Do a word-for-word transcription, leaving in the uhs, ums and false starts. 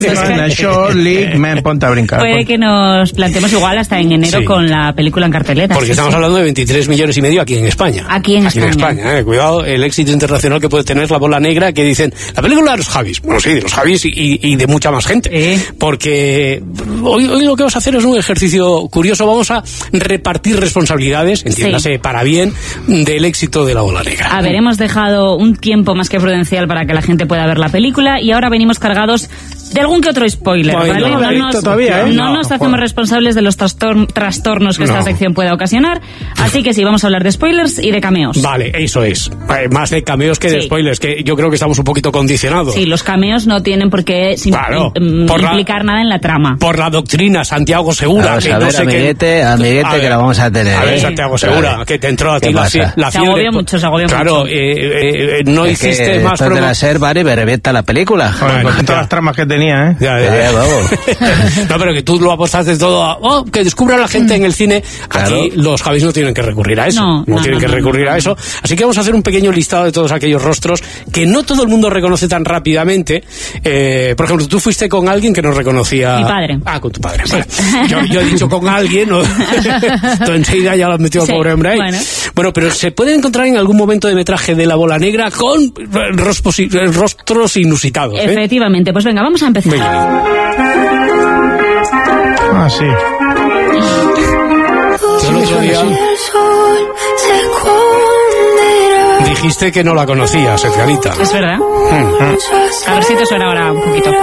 Short League, men, ponte a brincar. Puede que nos planteemos igual hasta en enero sí. con la película en cartelera. Porque sí, estamos sí. hablando de veintitrés millones y medio aquí en España. Aquí en aquí España. En España eh. Cuidado el éxito internacional que puede tener La Bola Negra, que dicen, la película de los Javis. Bueno, sí, de los Javis y, y, y de mucha más gente. ¿Eh? Porque hoy, hoy lo que vamos a hacer es un ejercicio curioso. Vamos a repartir responsabilidades, entiéndase, sí. para bien, del éxito de La Bola Negra. A ver, hemos dejado un tiempo más que prudencial para que la gente pueda ver la película y ahora venimos cargados de algún que otro spoiler, Ay, ¿vale? no, No, nos, todavía, ¿eh? no no, nos no, hacemos joder. responsables de los trastorn, trastornos que no. esta sección pueda ocasionar, así que sí, vamos a hablar de spoilers y de cameos. Vale, eso es. Eh, más de cameos que de sí. spoilers, que yo creo que estamos un poquito condicionados. Sí, los cameos no tienen por qué sin, claro, im, por implicar la, nada en la trama. Por la doctrina Santiago Segura. Vamos que a ver, no sé amiguete, qué... amiguete, a ver, que la vamos a tener. A ver, ¿eh? Santiago Segura, vale. que te entró a ti la, fie, la se fiebre. agobió mucho, se agobió claro, mucho. Eh, eh, eh, no es hiciste que más esto promo... de la SER, vale, me revienta la película. Joder, con todas las tramas que tenía, ¿eh? Ya, ya, ya. Eh, vamos. No, pero que tú lo apostaste todo a... Oh, que descubra la gente en el cine. Claro. Aquí los Javis no tienen que recurrir a eso. No, No, no tienen no, que no, recurrir no, a eso. Así que vamos a hacer un pequeño listado de todos aquellos rostros que no todo el mundo reconoce tan rápidamente. Eh, por ejemplo, tú fuiste con alguien que no reconocía... Mi padre. Ah, con tu padre. Sí. Vale. Yo, yo he dicho con alguien, ¿no? Tú enseguida ya lo has metido sí, al pobre hombre ahí. Bueno. bueno, pero se puede encontrar en algún momento de metraje de La Bola Negra con rostros, rostros inusitados. ¿eh? Efectivamente. Pues venga, vamos a empezar. Venga. Ah, sí. Yo el otro día dijiste que no la conocías, Edgarita. Es verdad. Mm. A ver si te suena ahora un poquito.